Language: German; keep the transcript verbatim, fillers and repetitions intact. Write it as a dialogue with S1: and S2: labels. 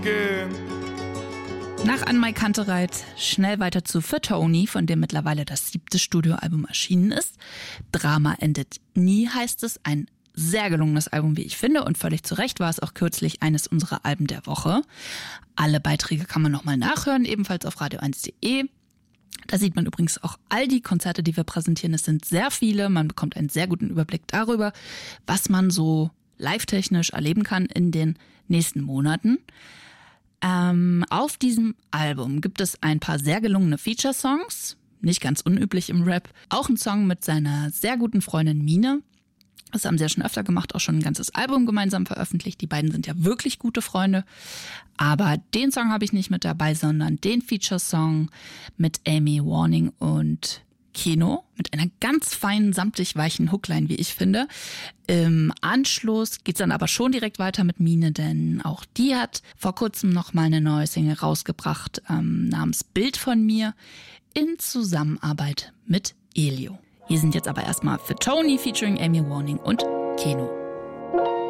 S1: Nach An Mai Kantereit schnell weiter zu Für Tony, von dem mittlerweile das siebte Studioalbum erschienen ist. Drama endet nie, heißt es. Ein sehr gelungenes Album, wie ich finde, und völlig zu Recht war es auch kürzlich eines unserer Alben der Woche. Alle Beiträge kann man nochmal nachhören, ebenfalls auf radio eins punkt de. Da sieht man übrigens auch all die Konzerte, die wir präsentieren. Es sind sehr viele. Man bekommt einen sehr guten Überblick darüber, was man so live-technisch erleben kann in den nächsten Monaten. Ähm, auf diesem Album gibt es ein paar sehr gelungene Feature-Songs, nicht ganz unüblich im Rap. Auch ein Song mit seiner sehr guten Freundin Mine. Das haben sie ja schon öfter gemacht, auch schon ein ganzes Album gemeinsam veröffentlicht. Die beiden sind ja wirklich gute Freunde. Aber den Song habe ich nicht mit dabei, sondern den Feature-Song mit Amy Warning und Keno mit einer ganz feinen, samtlich weichen Hookline, wie ich finde. Im Anschluss geht's dann aber schon direkt weiter mit Mine, denn auch die hat vor kurzem noch mal eine neue Single rausgebracht ähm, namens Bild von mir in Zusammenarbeit mit Elio. Hier sind jetzt aber erstmal Für Tony featuring Amy Warning und Keno.